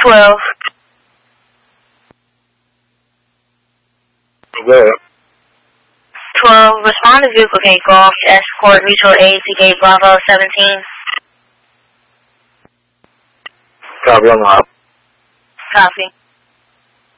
12. Good. 12, respond to vehicle gate golf, escort mutual aid to gate Bravo 17. Copy, I'm out. Copy.